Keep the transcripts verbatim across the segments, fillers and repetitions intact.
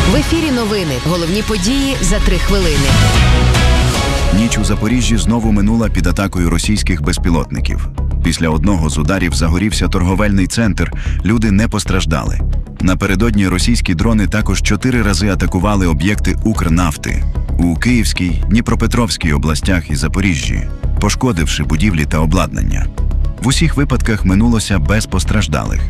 В ефірі новини. Головні події за три хвилини. Ніч у Запоріжжі знову минула під атакою російських безпілотників. Після одного з ударів загорівся торговельний центр, люди не постраждали. Напередодні російські дрони також чотири рази атакували об'єкти Укрнафти у Київській, Дніпропетровській областях і Запоріжжі, пошкодивши будівлі та обладнання. В усіх випадках минулося без постраждалих.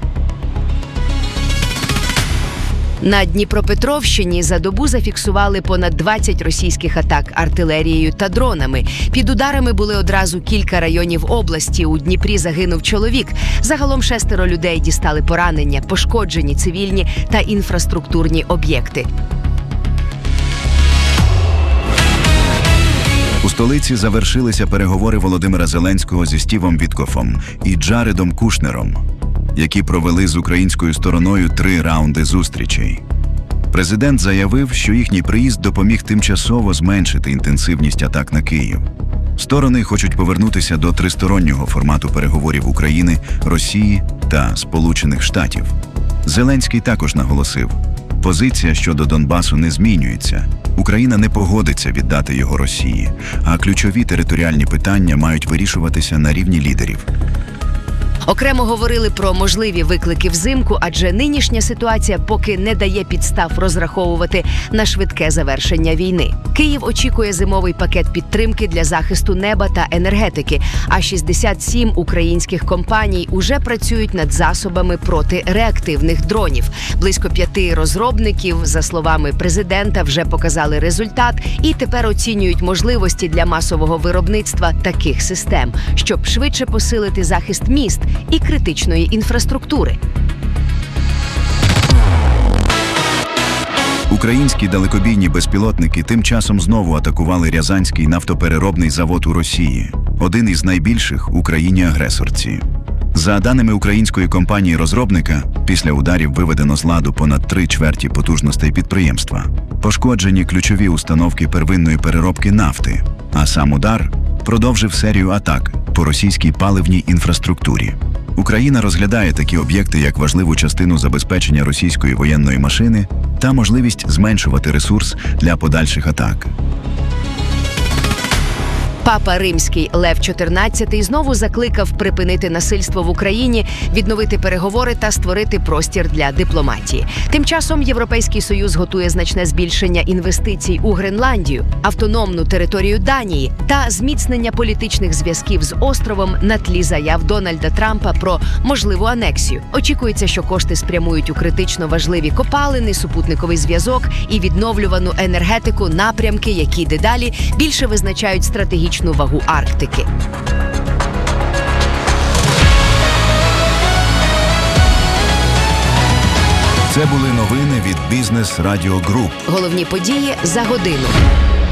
На Дніпропетровщині за добу зафіксували понад двадцять російських атак артилерією та дронами. Під ударами були одразу кілька районів області. У Дніпрі загинув чоловік. Загалом шестеро людей дістали поранення, пошкоджені цивільні та інфраструктурні об'єкти. У столиці завершилися переговори Володимира Зеленського зі Стівом Віткофом і Джаредом Кушнером, які провели з українською стороною три раунди зустрічей. Президент заявив, що їхній приїзд допоміг тимчасово зменшити інтенсивність атак на Київ. Сторони хочуть повернутися до тристороннього формату переговорів України, Росії та Сполучених Штатів. Зеленський також наголосив, позиція щодо Донбасу не змінюється. Україна не погодиться віддати його Росії, а ключові територіальні питання мають вирішуватися на рівні лідерів. Окремо говорили про можливі виклики взимку, адже нинішня ситуація поки не дає підстав розраховувати на швидке завершення війни. Київ очікує зимовий пакет підтримки для захисту неба та енергетики, а шістдесят сім українських компаній уже працюють над засобами проти реактивних дронів. Близько п'яти розробників, за словами президента, вже показали результат і тепер оцінюють можливості для масового виробництва таких систем, щоб швидше посилити захист міст і критичної інфраструктури. Українські далекобійні безпілотники тим часом знову атакували Рязанський нафтопереробний завод у Росії, один із найбільших у країні-агресорці. За даними української компанії-розробника, після ударів виведено з ладу понад три чверті потужностей підприємства. Пошкоджені ключові установки первинної переробки нафти, а сам удар продовжив серію атак по російській паливній інфраструктурі. Україна розглядає такі об'єкти як важливу частину забезпечення російської воєнної машини та можливість зменшувати ресурс для подальших атак. Папа Римський Лев чотирнадцятий знову закликав припинити насильство в Україні, відновити переговори та створити простір для дипломатії. Тим часом Європейський Союз готує значне збільшення інвестицій у Гренландію, автономну територію Данії та зміцнення політичних зв'язків з островом на тлі заяв Дональда Трампа про можливу анексію. Очікується, що кошти спрямують у критично важливі копалини, супутниковий зв'язок і відновлювану енергетику, напрямки, які дедалі більше визначають стратегічну вагу Арктики. Це були новини від Бізнес Радіо Груп. Головні події за годину.